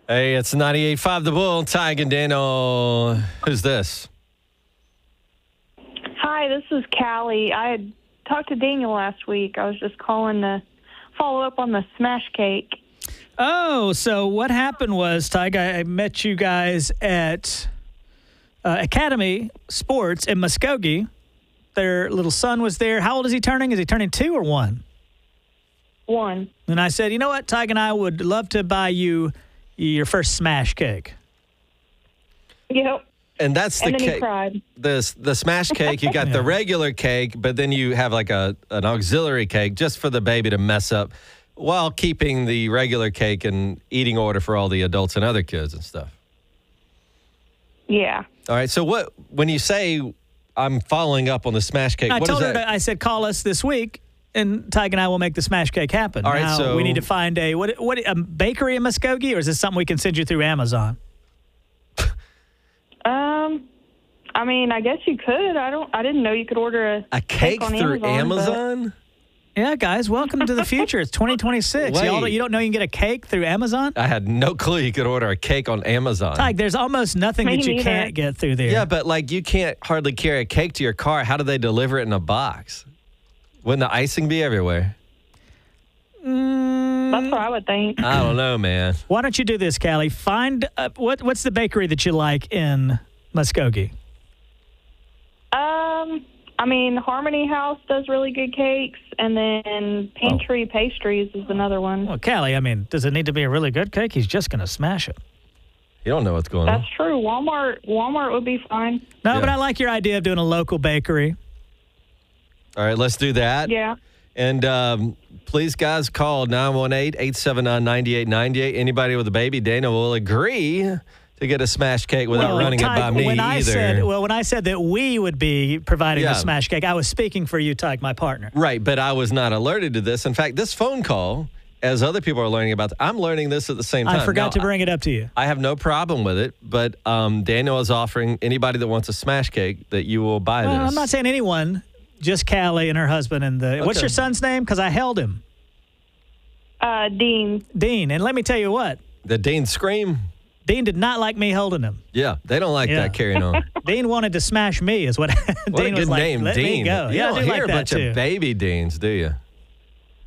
Hey, it's 98.5 The Bull, Tig and Daniel. Who's this? Hi, this is Callie. I had talked to Daniel last week. I was just calling to follow up on the smash cake. Oh, so what happened was, Tig, I met you guys at Academy Sports in Muskogee. Their little son was there. How old is he turning? Is he turning 2 or 1? 1. And I said, you know what, Tig and I would love to buy you your first smash cake. Yep. And that's the And then he cake. cried. The smash cake, you got the regular cake, but then you have like an auxiliary cake just for the baby to mess up while keeping the regular cake and eating order for all the adults and other kids and stuff. Yeah. All right. So when you say I'm following up on the smash cake, I what is told her, that? I said, call us this week, and Tig and I will make the smash cake happen. All right, now, so- we need to find a bakery in Muskogee, or is this something we can send you through Amazon? I mean, I guess you could. I didn't know you could order A cake on through Amazon? Yeah, guys, welcome to the future. It's 2026. Wait. You don't know you can get a cake through Amazon? I had no clue you could order a cake on Amazon. Tig, there's almost nothing Me that you neither. can't get through there. Yeah, but like you can't hardly carry a cake to your car. How do they deliver it in a box? Wouldn't the icing be everywhere? That's what I would think. I don't know, man. Why don't you do this, Callie? Find what's the bakery that you like in Muskogee? I mean, Harmony House does really good cakes, and then Pantry Pastries is another one. Well, Callie, I mean, does it need to be a really good cake? He's just going to smash it. You don't know what's going on. That's true. Walmart would be fine. No, Yeah. but I like your idea of doing a local bakery. All right, let's do that. Yeah. And please, guys, call 918-879-9898. Anybody with a baby, Dana will agree to get a smash cake without running it by Tig, me when either. when I said that we would be providing the Yeah. smash cake, I was speaking for you, Tig, my partner. Right, but I was not alerted to this. In fact, this phone call, as other people are learning about, I'm learning this at the same time. I forgot Now, to bring it up to you. I have no problem with it, but Daniel is offering anybody that wants a smash cake that you will buy this. I'm not saying anyone, just Callie and her husband. And what's Okay. your son's name? Because I held him. Dean. Dean. And let me tell you what, The Dean Scream? Dean did not like me holding him. Yeah, they don't like Yeah. that carrying on. Dean wanted to smash me is what What Dean a was good like, name, let Dean. me go. You Yeah, don't I do hear like a that bunch too. of baby Deans, do you?